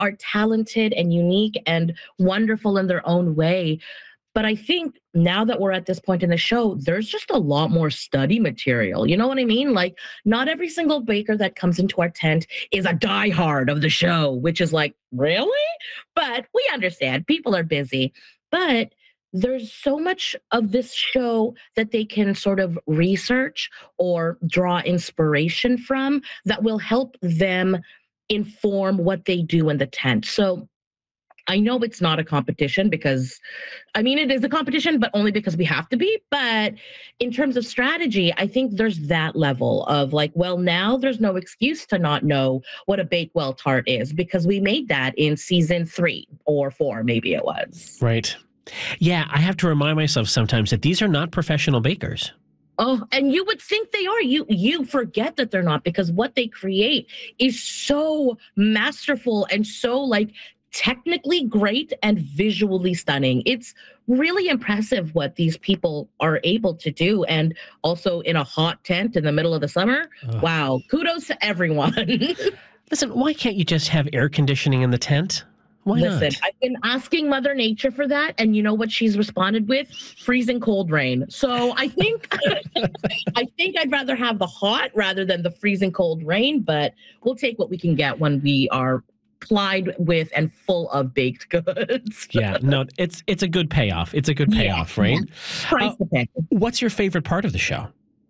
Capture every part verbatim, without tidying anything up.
are talented and unique and wonderful in their own way. But I think now that we're at this point in the show, there's just a lot more study material. You know what I mean? Like, not every single baker that comes into our tent is a diehard of the show, which is like, really? But we understand people are busy. But there's so much of this show that they can sort of research or draw inspiration from that will help them inform what they do in the tent. So I know it's not a competition because, I mean, it is a competition, but only because we have to be. But in terms of strategy, I think there's that level of like, well, now there's no excuse to not know what a Bakewell tart is because we made that in season three or four, maybe it was. Right. Yeah, I have to remind myself sometimes that these are not professional bakers. Oh, and you would think they are. You you forget that they're not because what they create is so masterful and so like technically great and visually stunning. It's really impressive what these people are able to do. And also in a hot tent in the middle of the summer. Ugh. Wow. Kudos to everyone. Listen, why can't you just have air conditioning in the tent? Why Listen, not? I've been asking Mother Nature for that, and you know what she's responded with? Freezing cold rain. So I think I think I'd rather have the hot rather than the freezing cold rain, but we'll take what we can get when we are plied with and full of baked goods. Yeah, no, it's it's a good payoff. It's a good payoff, yeah, right? Yeah. Price uh, to pay. What's your favorite part of the show?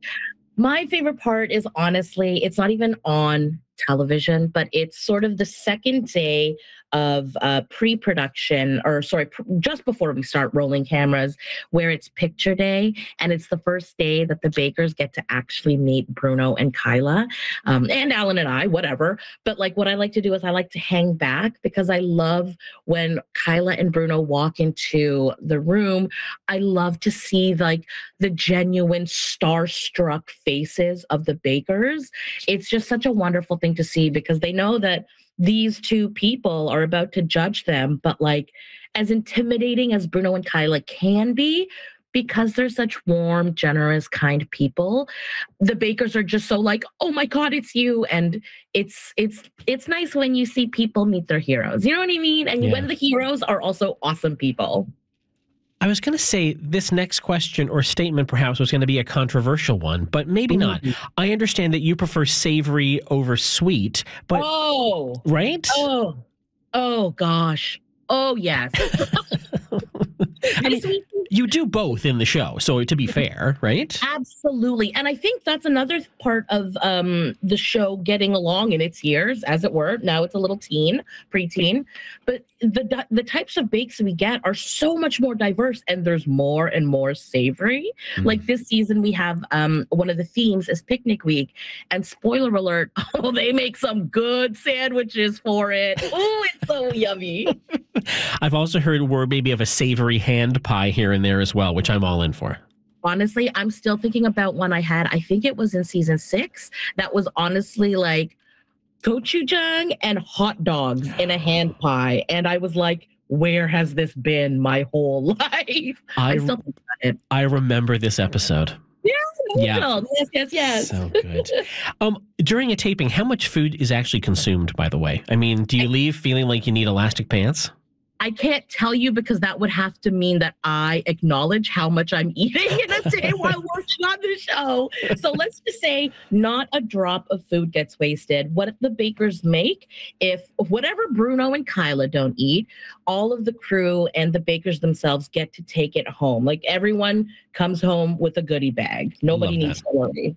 My favorite part is honestly, it's not even on television, but it's sort of the second day of uh, pre-production, or sorry, pr- just before we start rolling cameras, where it's picture day, and it's the first day that the bakers get to actually meet Bruno and Kyla, um, and Alan and I, whatever. But like, what I like to do is I like to hang back because I love when Kyla and Bruno walk into the room. I love to see like the genuine starstruck faces of the bakers. It's just such a wonderful thing to see because they know that these two people are about to judge them, but like as intimidating as Bruno and Kyla can be, because they're such warm, generous, kind people, the bakers are just so like, oh my God, it's you. And it's it's it's nice when you see people meet their heroes. You know what I mean? And yeah. when the heroes are also awesome people. I was going to say this next question or statement perhaps was going to be a controversial one, but maybe mm-hmm. not. I understand that you prefer savory over sweet, but oh, right? Oh, oh gosh. Oh, yes. I mean, you do both in the show, so to be fair, right? Absolutely. And I think that's another part of um, the show getting along in its years, as it were. Now it's a little teen, preteen. But the the types of bakes we get are so much more diverse, and there's more and more savory. Mm. Like this season, we have um, one of the themes is Picnic Week. And spoiler alert, oh, they make some good sandwiches for it. Oh, it's so yummy. I've also heard word maybe of a savory hand pie here and there as well, which I'm all in for. Honestly, I'm still thinking about one I had. I think it was in season six. That was honestly like gochujang and hot dogs in a hand pie. And I was like, where has this been my whole life? I, I still think about it. I remember this episode. Yeah, yeah. yes, yes, yes. So good. um, during a taping, how much food is actually consumed, by the way? I mean, do you leave feeling like you need elastic pants? I can't tell you because that would have to mean that I acknowledge how much I'm eating in a day while working on the show. So let's just say not a drop of food gets wasted. What the bakers make, if whatever Bruno and Kyla don't eat, all of the crew and the bakers themselves get to take it home. Like everyone comes home with a goodie bag. Nobody Love needs that. to worry.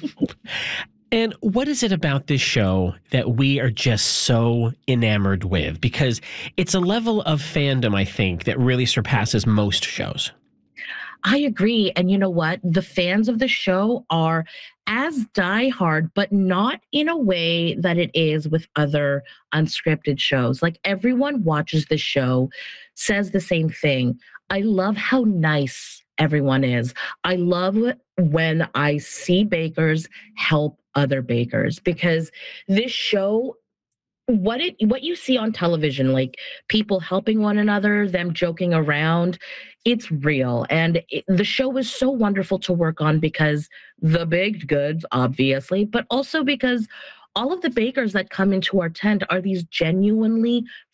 And what is it about this show that we are just so enamored with? Because it's a level of fandom, I think, that really surpasses most shows. I agree. And you know what? The fans of the show are as diehard, but not in a way that it is with other unscripted shows. Like everyone watches the show, says the same thing. I love how nice everyone is. I love when I see bakers help other bakers, because this show, what it what you see on television, like people helping one another, them joking around, it's real. And it, the show is so wonderful to work on because the baked goods, obviously, but also because all of the bakers that come into our tent are these genuinely